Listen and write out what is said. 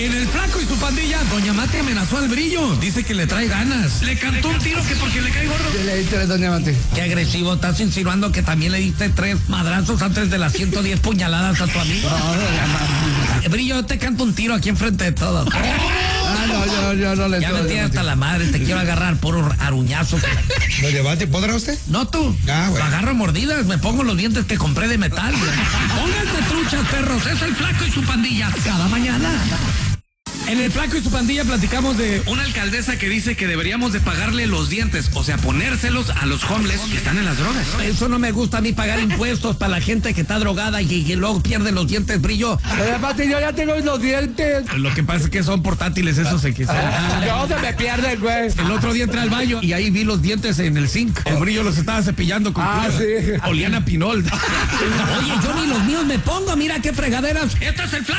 En El Flaco y su pandilla, Doña Mate amenazó al Brillo. Dice que le trae ganas. Le cantó un tiro que porque le cae gordo. ¿Qué le diste, Doña Mate? Qué agresivo, estás insinuando que también le diste 3 madrazos antes de las 110 puñaladas a tu amigo. Brillo, yo te canto un tiro aquí enfrente de todos. Yo no le Ya me tienes hasta la madre, te quiero agarrar puro aruñazo. Doña Mate, ¿podrá usted? No tú. Ah, bueno. Lo agarro a mordidas, me pongo los dientes que compré de metal. Pónganse truchas, perros. Es El Flaco y su pandilla. Cada mañana. En El Flaco y su pandilla platicamos de una alcaldesa que dice que deberíamos de pagarle los dientes, o sea, ponérselos a los homeless que están en las drogas. Eso no me gusta a mí, pagar impuestos para la gente que está drogada y que luego pierde los dientes, Brillo. Doña Mate, yo ya tengo los dientes. Lo que pasa es que son portátiles, esos se quizá. No se me pierden, güey. El otro día entré al baño y ahí vi los dientes en el zinc. El Brillo los estaba cepillando con cuidado. Sí. Olían a pinol. Oye, yo ni los míos me pongo, mira qué fregaderas. Este es El Flaco.